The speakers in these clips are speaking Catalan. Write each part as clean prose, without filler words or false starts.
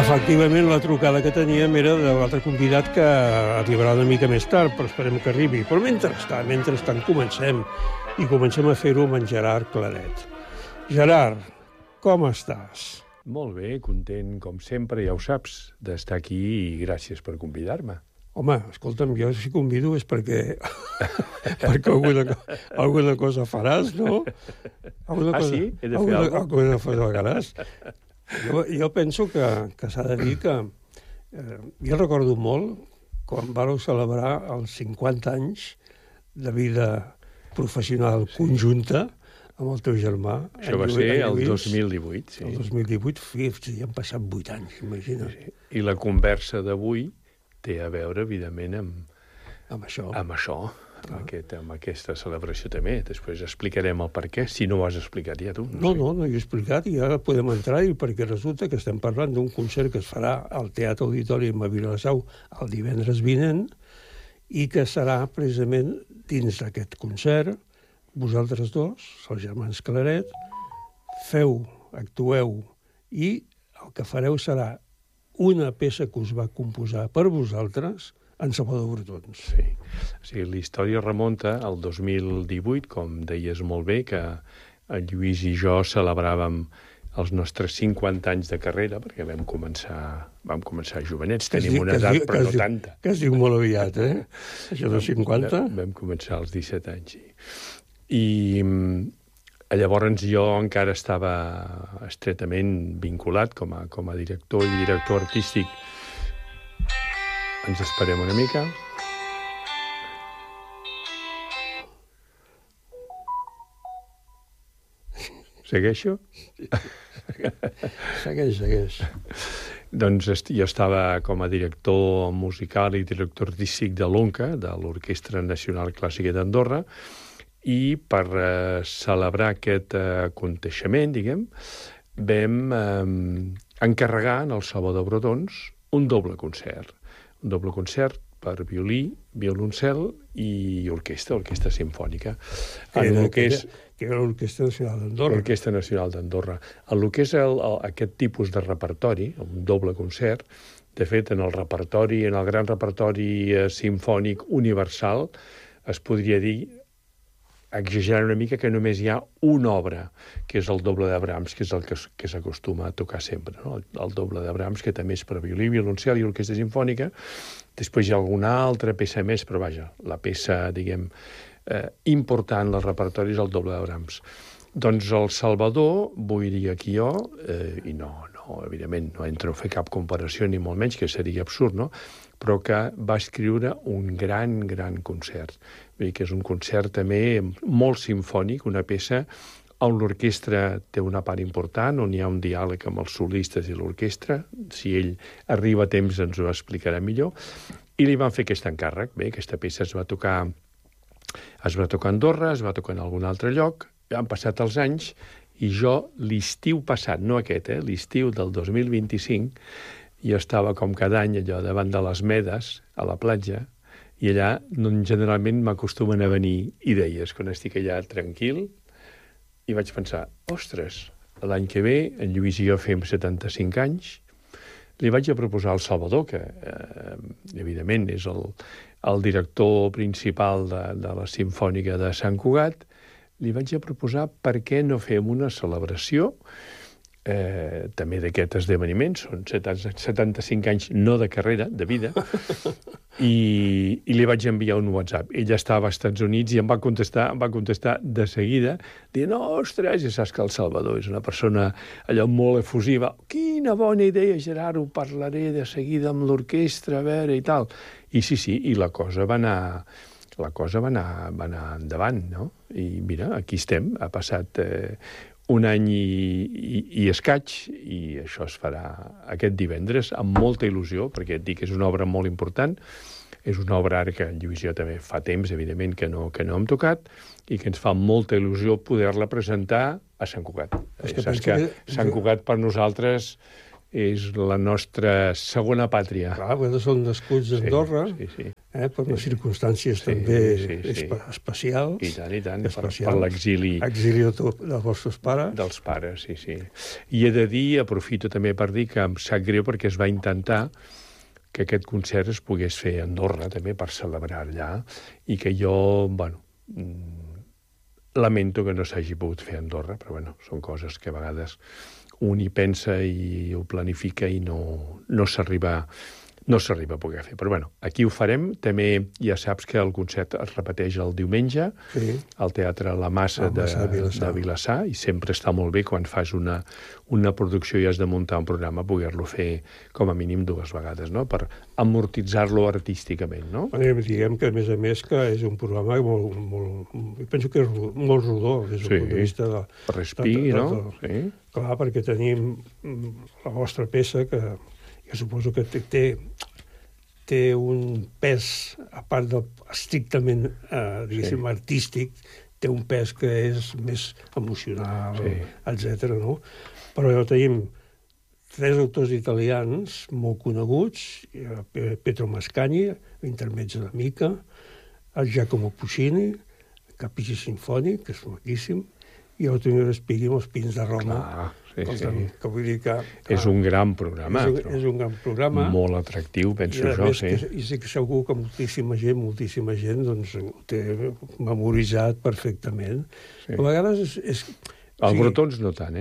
Efectivament, la trucada que teníem era de l'altre convidat que arribarà una mica més tard, però esperem que arribi. Però mentrestant comencem, i comencem a fer-ho amb en Gerard Claret. Gerard, com estàs? Molt bé, content, com sempre, ja ho saps, d'estar aquí i gràcies per convidar-me. Home, escolta'm, jo si convido és perquè alguna cosa faràs, no? Sí? He de fer alguna cosa? Alguna cosa faràs. Jo penso que s'ha de dir que... jo recordo molt quan vàreu celebrar els 50 anys de vida professional conjunta amb el teu germà. Això va ser el 2018, sí. El 2018, ja han passat 8 anys, imagina't. Sí. I la conversa d'avui té a veure, evidentment, amb això. Amb aquesta celebració també. Després explicarem el per què, si no ho has explicat ja tu. No he explicat i ara podem entrar-hi perquè resulta que estem parlant d'un concert que es farà al Teatre Auditorium a Vilassau el divendres vinent i que serà precisament dins d'aquest concert. Vosaltres dos, els germans Claret, actueu i el que fareu serà una peça que us va composar per vosaltres en Salvador Brotons. Sí. O sigui, la història remunta al 2018, com deies molt bé, que el Lluís i jo celebràvem els nostres 50 anys de carrera, perquè vam començar jovenets, tenim una edat, però no tanta. Que es diu molt aviat, eh? Això de 50? Vam començar als 17 anys, sí. I llavors jo encara estava estretament vinculat com a director i director artístic. Ens esperem una mica. Segueixo? Segueix. Doncs jo estava com a director musical i director artístic de l'ONCA, de l'Orquestra Nacional Clàssica d'Andorra, i per celebrar aquest aconteixement, vam encarregar en el Salvador Brotons un doble concert per violí, violoncel i orquestra simfònica. Que era l'Orquestra Nacional d'Andorra. L'Orquestra Nacional d'Andorra. El que és aquest tipus de repertori, un doble concert, de fet, en el gran repertori simfònic universal, es podria dir, exagerant una mica, que només hi ha una obra, que és el doble de Brahms, que és el que s'acostuma a tocar sempre, no? El doble de Brahms, que també és per violí, violoncel i orquestra simfònica. Després hi ha alguna altra peça més, però vaja, la peça, important del repertori és el doble de Brahms. Doncs el Salvador, vull dir aquí jo, i no, evidentment, no entro a fer cap comparació, ni molt menys, que seria absurd, no?, però que va escriure un gran concert. Vull dir que és un concert també molt simfònic, una peça on l'orquestra té una part important, on hi ha un diàleg amb els solistes i l'orquestra. Si ell arriba a temps ens ho explicarà millor. I li van fer aquest encàrrec. Bé, aquesta peça es va tocar a Andorra, es va tocar en algun altre lloc, han passat els anys, i jo l'estiu passat, no aquest, l'estiu del 2025, jo estava com cada any allò davant de les Medes, a la platja, i allà generalment m'acostumen a venir idees. Quan estic allà tranquil, i vaig pensar, ostres, l'any que ve en Lluís i jo fem 75 anys, li vaig a proposar al Salvador, que evidentment és el director principal de la Simfònica de Sant Cugat, li vaig a proposar per què no fem una celebració també d'aquest esdeveniment, són 75 anys no de carrera, de vida, i li vaig enviar un WhatsApp. Ell estava als Estats Units i em va contestar de seguida, dient, ostres, ja saps que el Salvador és una persona allò molt efusiva, quina bona idea, Gerard, ho parlaré de seguida amb l'orquestra, a veure, i tal. I sí, i la cosa va anar endavant, no? I mira, aquí estem, ha passat un any i escaig, i això es farà aquest divendres amb molta il·lusió, perquè et dic que és una obra molt important, és una obra ara que en Lluís i jo també fa temps, evidentment, que no hem tocat, i que ens fa molta il·lusió poder-la presentar a Sant Cugat. Saps que Sant Cugat per nosaltres és la nostra segona pàtria. Clar, perquè són nascuts a Andorra, sí. per unes circumstàncies també especials. I tant, per l'exili. Exili dels vostres pares. Dels pares, sí. I he de dir, aprofito també per dir que em sap greu perquè es va intentar que aquest concert es pogués fer a Andorra, també, per celebrar allà, i que jo, lamento que no s'hagi pogut fer a Andorra, però, són coses que a vegades un hi pensa i ho planifica i no s'arriba a poder fer. Però, aquí ho farem. També ja saps que el concert es repeteix el diumenge al Teatre La Massa de Vilassar, i sempre està molt bé quan fas una producció i has de muntar un programa, poder-lo fer com a mínim 2 vegades, no? Per amortitzar-lo artísticament, no? Diguem que, a més, que és un programa molt penso que és molt rodó, des del punt de vista de... Per respir, no? Clar, perquè tenim la vostra peça que suposo que té un pes, a part del estrictament, diguéssim, artístic, té un pes que és més emocional, etc. No? Però ja tenim 3 autors italians molt coneguts, Pietro Mascagni, Intermezzo d'Amica, el Giacomo Puccini, Caprici Sinfònic, que és maquíssim, i el Tonino Respighi amb els Pins de Roma. Que vull dir que... És un gran programa. És un gran programa. Molt atractiu, penso jo, I sé que segur que moltíssima gent doncs, ho té memoritzat perfectament. A vegades és... Els bretons no tant,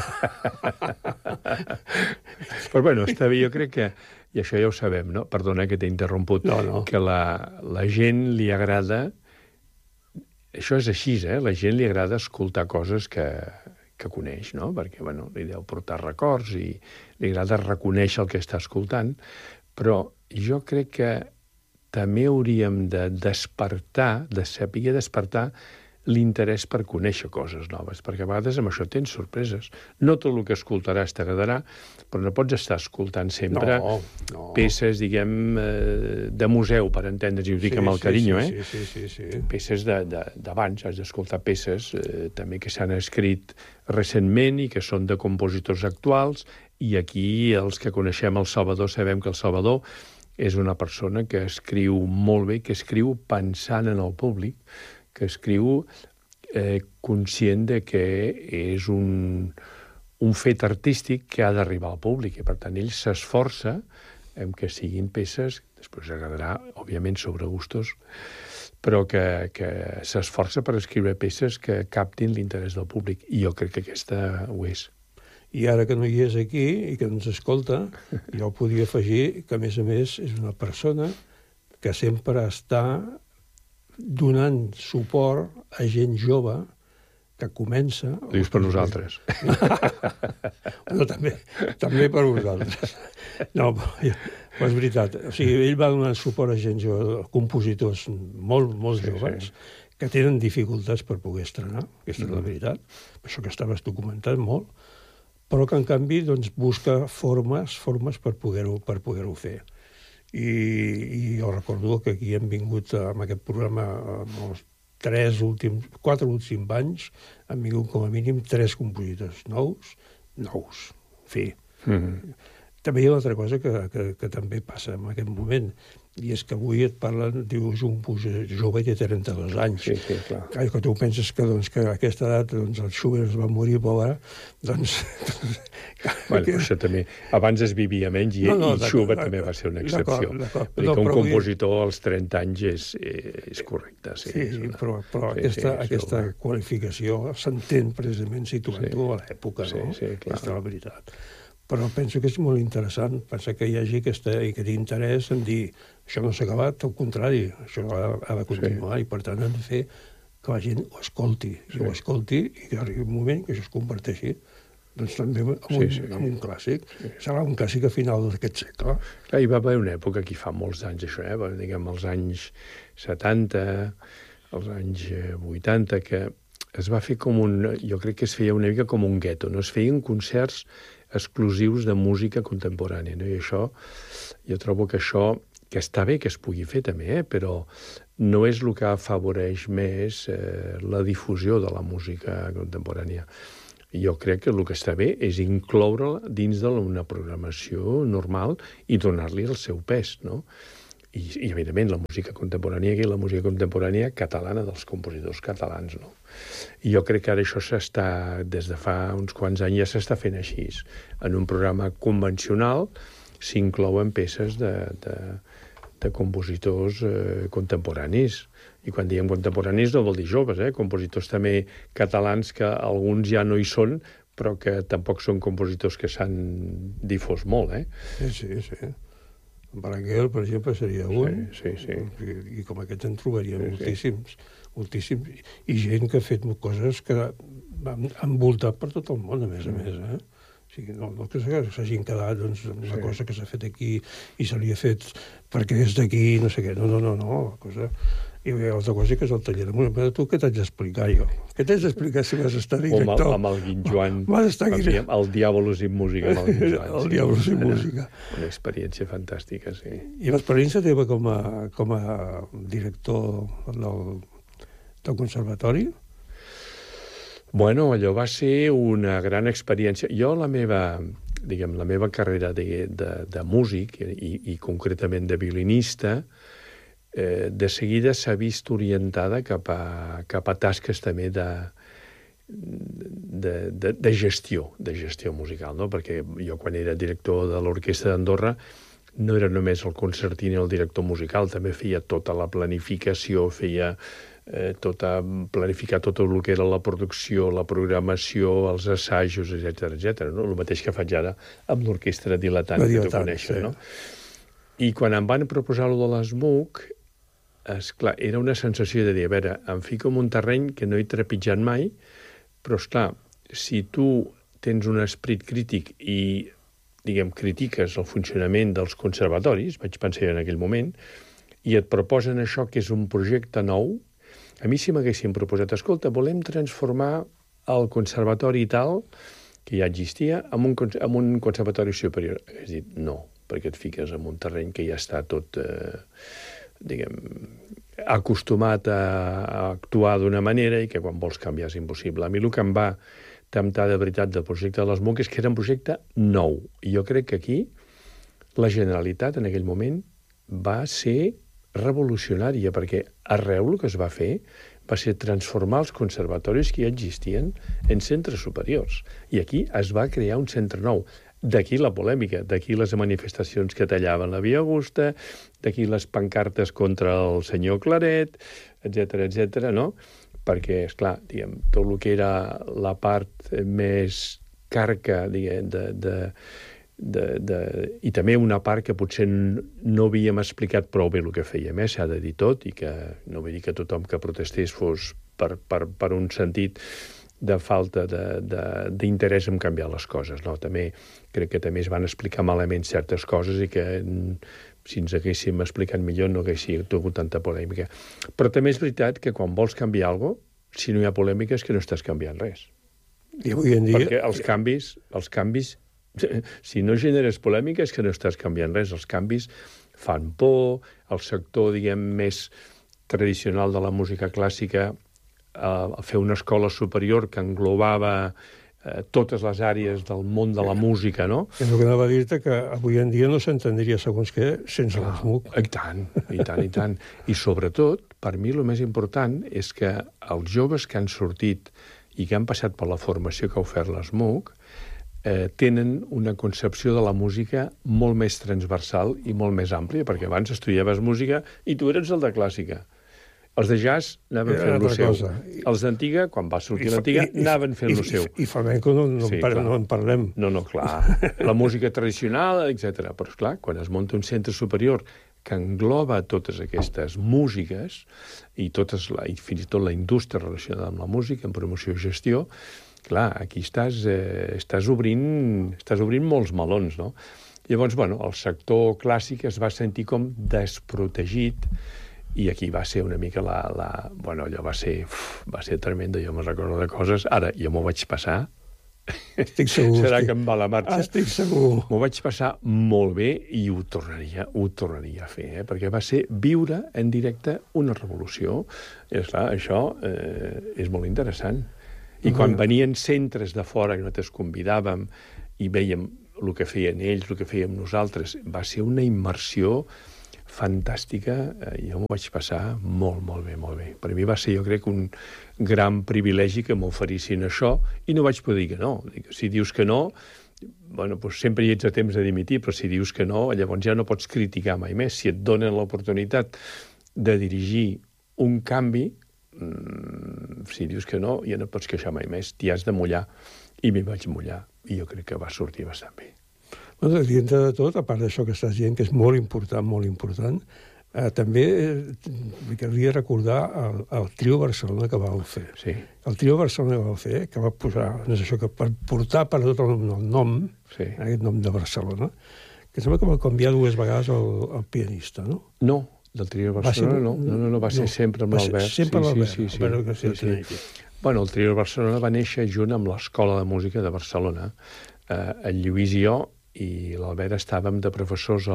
Però, està bé, jo crec que, i això ja ho sabem, no? Perdona que t'he interromput, que la gent li agrada... Això és així, la gent li agrada escoltar coses que coneix, no? Perquè, li deu portar records i li agrada reconèixer el que està escoltant, però jo crec que també hauríem de saber despertar l'interès per conèixer coses noves, perquè a vegades amb això tens sorpreses. No tot el que escoltaràs t'agradarà, però no pots estar escoltant sempre peces, diguem, de museu, per entendre's, i ho dic amb el carinyo, Peces d'abans, has d'escoltar peces també que s'han escrit recentment i que són de compositors actuals, i aquí els que coneixem el Salvador sabem que el Salvador és una persona que escriu molt bé, que escriu pensant en el públic, que escriu conscient de que és un fet artístic que ha d'arribar al públic, i per tant ell s'esforça en que siguin peces, després agradarà, òbviament, sobre gustos, però que s'esforça per escriure peces que captin l'interès del públic, i jo crec que aquesta ho és. I ara que no hi és aquí i que ens escolta, jo podria afegir que, a més, és una persona que sempre està donant suport a gent jove que comença... Ho dius per nosaltres. No, també per vosaltres. No, però és veritat. O sigui, ell va donar suport a gent jove, compositors molt joves, que tenen dificultats per poder estrenar, aquesta és la veritat, això que estaves documentant molt, però que, en canvi, doncs, busca formes per poder-ho fer. I jo recordo que aquí hem vingut amb aquest programa els 4 últims anys, han vingut com a mínim 3 compositors nous, en fi. També hi ha una altra cosa que també passa en aquest moment, i és que avui et parlen, dius, un jove de 32 anys. Sí, clar. Que tu penses que a aquesta edat el Schubert es va morir, pobre, doncs... Això també... Abans es vivia menys i Schubert també va ser una excepció. Vull dir que un compositor als 30 anys és correcte. Sí, però aquesta qualificació s'entén precisament situant-ho a l'època, no? Aquesta és la veritat. Però penso que és molt interessant, pensar que hi hagi que té interès en dir això no s'ha acabat, al contrari, això ha de continuar, i per tant han de fer que la gent ho escolti, i que arribi un moment que això es converteixi doncs també en un clàssic. Serà un clàssic a final d'aquest segle. Hi va haver una època, aquí fa molts anys, això, diguem, els anys 70, els anys 80, que es va fer com jo crec que es feia una mica com un gueto, no? Es feien concerts exclusius de música contemporània, no? I això, jo trobo que això, que està bé que es pugui fer també, però no és el que afavoreix més la difusió de la música contemporània. Jo crec que el que està bé és incloure-la dins d'una programació normal i donar-li el seu pes, no? I evidentment, la música contemporània i la música contemporània catalana dels compositors catalans, no? I jo crec que ara això des de fa uns quants anys ja s'està fent així. En un programa convencional s'inclouen peces de compositors contemporanis. I quan diem contemporanis no vol dir joves, compositors també catalans que alguns ja no hi són, però que tampoc són compositors que s'han difós molt, Sí. Berenguer, per exemple, seria un. Sí. I com aquest en trobaria moltíssims. I gent que ha fet coses que han envoltat per tot el món, a més. O sigui, no que s'hagin quedat una cosa que s'ha fet aquí i se li ha fet perquè és d'aquí, no sé què. No. La cosa... I hi ha altra cosa que és el taller de música. Tu què t'haig d'explicar jo? Què t'haig d'explicar si vas estar director? Amb el Guinjoan. Vas estar director. El Diàbolos in Música, amb el Guinjoan. El Diàbolos in Música. Una experiència fantàstica, sí. I l'experiència teva com a director del conservatori? Bueno, allò va ser una gran experiència. Jo, la meva carrera de músic i concretament de violinista, de seguida s'ha vist orientada cap a tasques també de gestió musical, no? Perquè jo, quan era director de l'Orquestra d'Andorra, no era només el concertini el director musical, també feia tota la planificació, planificar tot el que era la producció, la programació, els assajos, etc. No? El mateix que faig ara amb l'Orquestra Dilatant, que tu coneixes, no? I quan em van proposar allò de l'ESMUC, esclar, era una sensació de dir, a veure, em fico en un terreny que no he trepitjat mai, però, esclar, si tu tens un esperit crític i, critiques el funcionament dels conservatoris, vaig pensar en aquell moment, i et proposen això que és un projecte nou, a mi si m'haguessin proposat, escolta, volem transformar el conservatori tal, que ja existia, en un conservatori superior. Hagués dit, no, perquè et fiques en un terreny que ja està tot... acostumat a actuar d'una manera i que quan vols canviar és impossible. A mi el que em va temptar de veritat del projecte de l'ESMUC és que era un projecte nou. I jo crec que aquí la Generalitat en aquell moment va ser revolucionària, perquè arreu el que es va fer va ser transformar els conservatoris que ja existien en centres superiors. I aquí es va crear un centre nou. D'aquí la polèmica, d'aquí les manifestacions que tallaven la Via Augusta, d'aquí les pancartes contra el senyor Claret, etc., no? Perquè, esclar, tot el que era la part més carca, i també una part que potser no havíem explicat prou bé el que fèiem, s'ha de dir tot, i que no vull dir que tothom que protestés fos per un sentit de falta d'interès en canviar les coses. No? Crec que també es van explicar malament certes coses i que si ens haguéssim explicat millor no haguéssim tingut tanta polèmica. Però també és veritat que quan vols canviar alguna cosa, si no hi ha polèmica és que no estàs canviant res. I avui en dia... Perquè els canvis, si no generes polèmica és que no estàs canviant res. Els canvis fan por, el sector, més tradicional de la música clàssica, a fer una escola superior que englobava totes les àrees del món de la música, no? És el que anava a dir-te, que avui en dia no s'entendria segons què sense l'ESMUC. I tant. I sobretot, per mi el més important és que els joves que han sortit i que han passat per la formació que ha ofert l'ESMUC tenen una concepció de la música molt més transversal i molt més àmplia, perquè abans estudiaves música i tu eres el de clàssica. Els de jazz anaven fent lo seu. Els d'antiga, quan va sortir l'antiga, anaven fent lo seu. I flamenco no en parlem. No, clar. La música tradicional, etc. Però, esclar, quan es munta un centre superior que engloba totes aquestes músiques i fins i tot la indústria relacionada amb la música, en promoció i gestió, clar, aquí estàs obrint molts melons, no? Llavors, el sector clàssic es va sentir com desprotegit. I aquí va ser una mica allò va ser tremendo, jo me'n recordo de coses. Ara, jo m'ho vaig passar. Estic segur. Serà que em va la marxa. Estic segur. M'ho vaig passar molt bé i ho tornaria a fer, perquè va ser viure en directe una revolució. I, esclar, això és molt interessant. I quan venien centres de fora que nosaltres convidàvem i vèiem el que feien ells, el que fèiem nosaltres, va ser una immersió fantàstica, jo m'ho vaig passar molt, molt bé, molt bé. Per mi va ser, jo crec, un gran privilegi que m'oferissin això, i no vaig poder dir que no. Si dius que no, bueno, doncs sempre hi ets a temps de dimitir, però si dius que no, llavors ja no pots criticar mai més. Si et donen l'oportunitat de dirigir un canvi, si dius que no, ja no pots queixar mai més. T'hi has de mullar. I m'hi vaig mullar. I jo crec que va sortir bastant bé. Bueno, dintre de tot, a part d'això que estàs dient, que és molt important, també li calia recordar el Trio Barcelona que vau fer. Sí. El Trio Barcelona que vau fer, que va posar, no és això, que per portar per tot el nom, Sí. aquest nom de Barcelona, que sembla que va canviar 2 vegades el pianista, no? No, del Trio Barcelona no, va ser sempre amb l'Albert. Sempre amb l'Albert. Sí. Bueno, el Trio Barcelona va néixer junt amb l'Escola de Música de Barcelona. El Lluís i jo i l'Albert estàvem de professors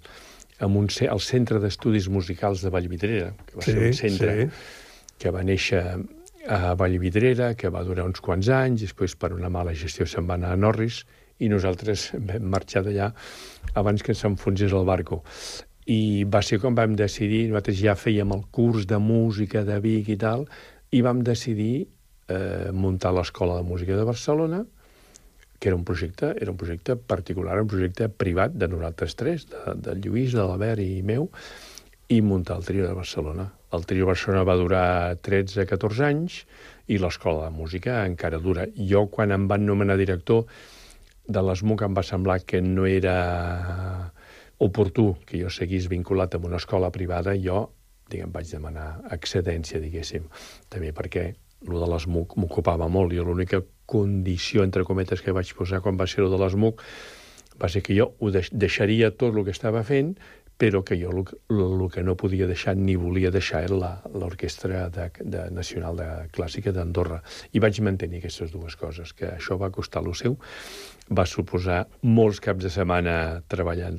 al Centre d'Estudis Musicals de Vallvidrera, que va ser un centre que va néixer a Vallvidrera, que va durar uns quants anys, després per una mala gestió se'n va anar a Norris, i nosaltres vam marxar d'allà abans que s'enfonsés el barco. I va ser quan vam decidir, nosaltres ja fèiem el curs de música de Vic i tal, i vam decidir muntar l'Escola de Música de Barcelona, que era un projecte particular, un projecte privat de nosaltres tres, del Lluís, de l'Albert i meu, i muntar el Trio de Barcelona. El Trio de Barcelona va durar 13-14 anys i l'Escola de Música encara dura. Jo, quan em van nomenar director de l'ESMUC, em va semblar que no era oportú que jo seguís vinculat amb una escola privada. Jo, vaig demanar excedència, diguéssim, també perquè el de l'ESMUC m'ocupava molt. Jo l'única condició, entre cometes, que vaig posar quan va ser el de l'ESMUC va ser que jo ho deixaria tot el que estava fent, però que jo el que no podia deixar ni volia deixar era l'Orquestra Nacional de Clàssica d'Andorra. I vaig mantenir aquestes dues coses, que això va costar el seu, va suposar molts caps de setmana treballant,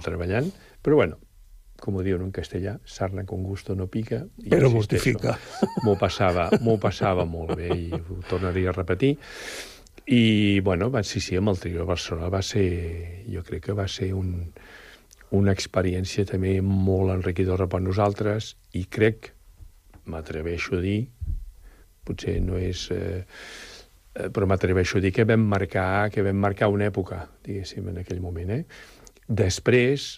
però bueno, com ho diuen en castellà, sarna con gusto no pica. Però mortifica. M'ho passava molt bé i ho tornaria a repetir. I, bueno, sí, amb el Trio de Barcelona jo crec que va ser una experiència també molt enriquidora per nosaltres, i crec, m'atreveixo a dir, potser no és... però m'atreveixo a dir que vam marcar una època, diguéssim, en aquell moment. Després,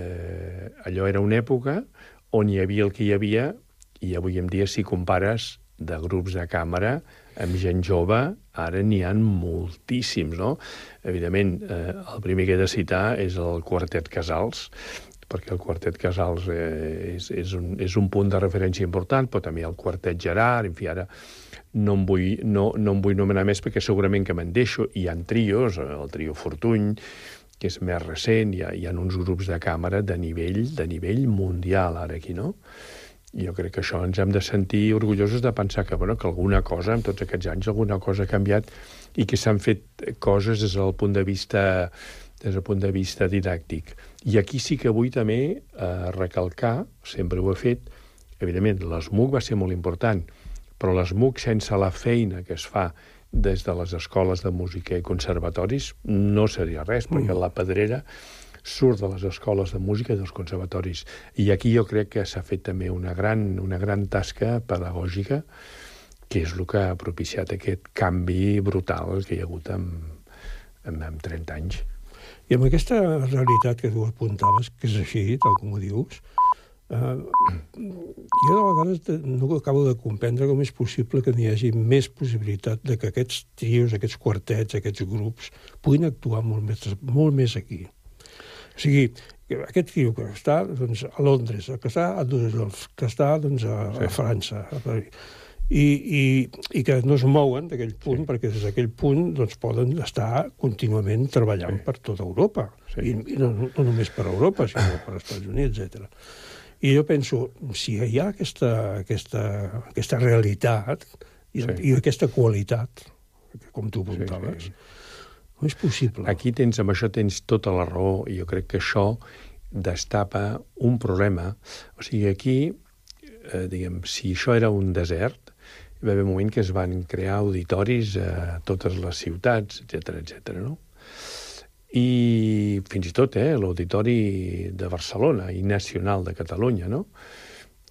allò era una època on hi havia el que hi havia, i avui en dia, si compares de grups de càmera amb gent jove, ara n'hi ha moltíssims, no? Evidentment, el primer que he de citar és el Quartet Casals, perquè el Quartet Casals és un punt de referència important, però també el Quartet Gerard, en fi, ara no em vull nomenar més perquè segurament que me'n deixo. Hi ha trios, el trio Fortuny, que és més recent, hi ha uns grups de càmera de nivell mundial ara aquí, no? I jo crec que això ens hem de sentir orgullosos de pensar que alguna cosa, en tots aquests anys, alguna cosa ha canviat i que s'han fet coses des del punt de vista didàctic. I aquí sí que vull també recalcar, sempre ho he fet, evidentment, l'ESMUC va ser molt important, però l'ESMUC, sense la feina que es fa des de les escoles de música i conservatoris, no seria res, perquè la pedrera surt de les escoles de música i dels conservatoris. I aquí jo crec que s'ha fet també una gran tasca pedagògica, que és el que ha propiciat aquest canvi brutal que hi ha hagut en 30 anys. I amb aquesta realitat que tu apuntaves, que és així, tal com ho dius, jo de vegades no acabo de comprendre com és possible que n'hi hagi més possibilitat de que aquests trios, aquests quartets, aquests grups puguin actuar molt més aquí. O sigui, aquest trio que està a Londres, que està a Düsseldorf, que està a França, i que no es mouen d'aquell punt, perquè des d'aquell punt poden estar contínuament treballant per tota Europa. I no només per Europa, sinó per als Estats Units, etc. I jo penso, si hi ha aquesta realitat i aquesta qualitat, com tu apuntaves, no és possible. Aquí amb això tens tota la raó, i jo crec que això destapa un problema. O sigui, aquí, si això era un desert, hi va haver un moment que es van crear auditoris a totes les ciutats, etc., no? i fins i tot l'Auditori de Barcelona i Nacional de Catalunya, no?